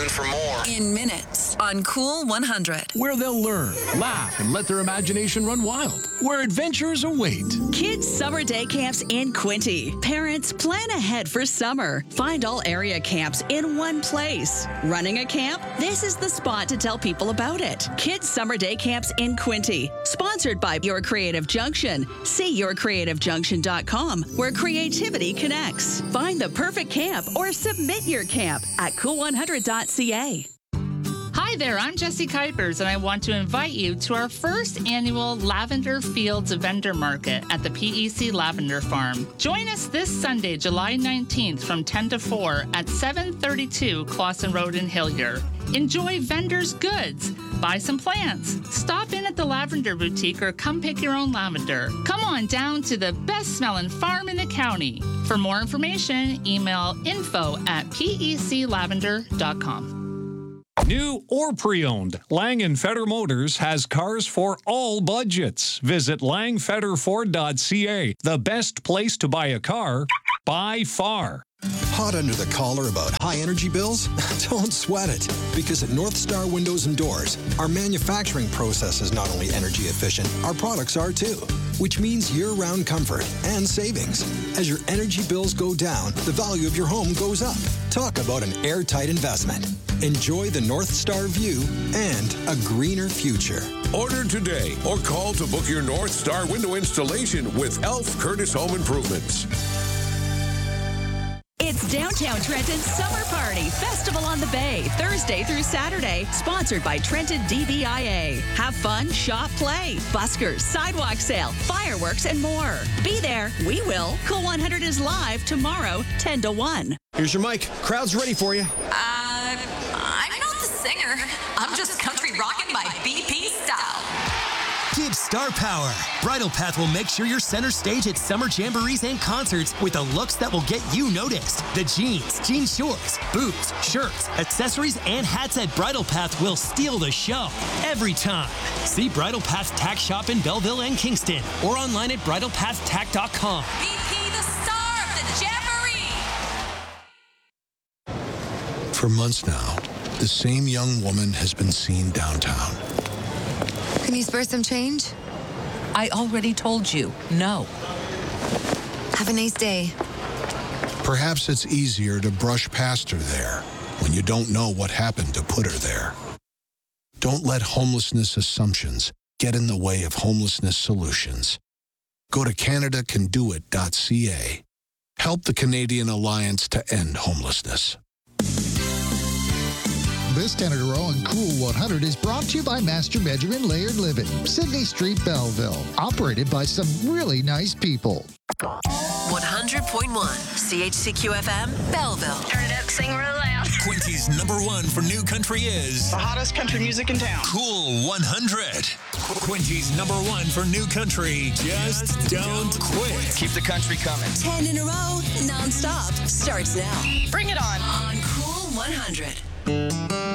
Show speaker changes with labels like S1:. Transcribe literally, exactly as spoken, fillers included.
S1: tuned for more.
S2: In minutes on Cool one hundred.
S3: Where they'll learn, laugh, and let their imagination run wild. Where adventures await.
S4: Kids Summer Day Camps in Quinte. Parents, plan ahead for summer. Find all area camps in one place. Running a camp? This is the spot to tell people about it. Kids Summer Day Camps in Quinte. Sponsored by Your Creative Junction. See your creative junction dot com, where creativity connects. Find the perfect camp or submit your camp at cool one hundred dot c a.
S5: Hi there, I'm Jessie Kuipers, and I want to invite you to our first annual Lavender Fields Vendor Market at the P E C Lavender Farm. Join us this Sunday, July nineteenth from ten to four at seven thirty-two Clawson Road in Hillier. Enjoy vendors' goods. Buy some plants. Stop in at the Lavender Boutique or come pick your own lavender. Come on down to the best-smelling farm in the county. For more information, email info at p e c lavender dot com.
S6: New or pre-owned, Lang and Feder Motors has cars for all budgets. Visit lang feder ford dot c a, the best place to buy a car by far.
S7: Hot under the collar about high energy bills? Don't sweat it, because at North Star Windows and Doors, our manufacturing process is not only energy efficient, our products are too, which means year-round comfort and savings. As your energy bills go down, the value of your home goes up. Talk about an airtight investment. Enjoy the North Star view and a greener future.
S8: Order today or call to book your North Star window installation with Elf Curtis Home Improvements.
S4: It's Downtown Trenton's Summer Party Festival on the Bay, Thursday through Saturday, sponsored by Trenton D V I A. Have fun, shop, play, buskers, sidewalk sale, fireworks, and more. Be there. We will. Cool one hundred is live tomorrow, ten to one.
S7: Here's your mic. Crowd's ready for you.
S9: Uh, I'm not the singer. I'm just country rockin' my B P style.
S10: Give star power. Bridal Path will make sure you're center stage at summer jamborees and concerts with the looks that will get you noticed. The jeans, jean shorts, boots, shirts, accessories, and hats at Bridal Path will steal the show every time. See Bridal Path Tack Shop in Belleville and Kingston or online at bridal path tack dot com.
S9: B P, the star of the jamboree.
S7: For months now, the same young woman has been seen downtown.
S11: Can you spare some change?
S2: I already told you, no.
S11: Have a nice day.
S7: Perhaps it's easier to brush past her there when you don't know what happened to put her there. Don't let homelessness assumptions get in the way of homelessness solutions. Go to canada can do it dot c a. Help the Canadian Alliance to End Homelessness.
S12: This Canada Row on Cool one hundred is brought to you by Master Benjamin Layered Living, Sydney Street, Belleville. Operated by some really nice people.
S2: one hundred point one C H C Q F M, Belleville.
S13: Turn it up, sing real loud.
S14: Quinty's number one for new country is
S15: the hottest country music in town.
S14: Cool one hundred. Quinty's number one for new country. Just, Just don't, don't quit.
S1: Keep the country coming.
S2: Ten in a row, non-stop, starts now.
S15: Bring it on.
S2: On Cool one hundred.